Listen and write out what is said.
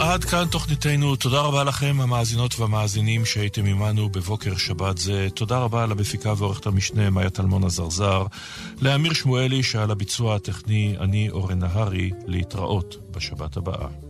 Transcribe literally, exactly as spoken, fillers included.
עד כאן תוכניתנו. תודה רבה לכם המאזינות והמאזינים שהייתם עמנו בבוקר שבת זה. תודה רבה למפיקה ועורכת המשנה מאיה טלמון הזרזר, לאמיר שמואלי שעל הביצוע הטכני. אני אורן נהרי, להתראות בשבת הבאה.